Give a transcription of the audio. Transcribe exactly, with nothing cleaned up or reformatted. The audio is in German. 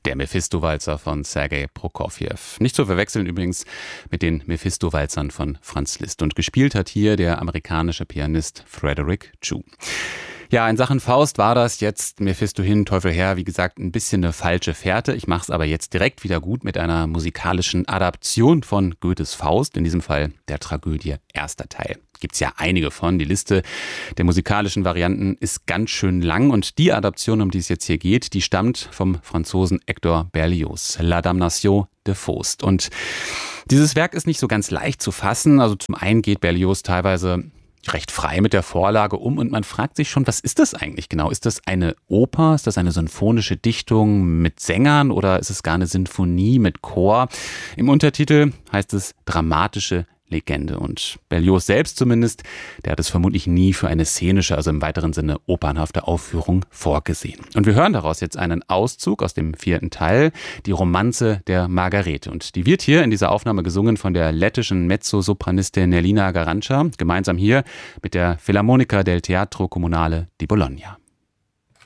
Der Mephisto-Walzer von Sergei Prokofjew. Nicht zu verwechseln übrigens mit den Mephisto-Walzern von Franz Liszt. Und gespielt hat hier der amerikanische Pianist Frederick Chu. Ja, in Sachen Faust war das jetzt Mephisto hin, Teufel her, wie gesagt, ein bisschen eine falsche Fährte. Ich mache es aber jetzt direkt wieder gut mit einer musikalischen Adaption von Goethes Faust, in diesem Fall der Tragödie erster Teil. Gibt's ja einige von. Die Liste der musikalischen Varianten ist ganz schön lang und die Adaption, um die es jetzt hier geht, die stammt vom Franzosen Hector Berlioz, La Damnation de Faust. Und dieses Werk ist nicht so ganz leicht zu fassen. Also zum einen geht Berlioz teilweise recht frei mit der Vorlage um und man fragt sich schon, was ist das eigentlich genau? Ist das eine Oper? Ist das eine sinfonische Dichtung mit Sängern oder ist es gar eine Sinfonie mit Chor? Im Untertitel heißt es dramatische Legende und Berlioz selbst zumindest, der hat es vermutlich nie für eine szenische, also im weiteren Sinne opernhafte Aufführung vorgesehen. Und wir hören daraus jetzt einen Auszug aus dem vierten Teil, die Romanze der Margarete. Und die wird hier in dieser Aufnahme gesungen von der lettischen Mezzosopranistin Nelina Garanca, gemeinsam hier mit der Philharmonica del Teatro Comunale di Bologna.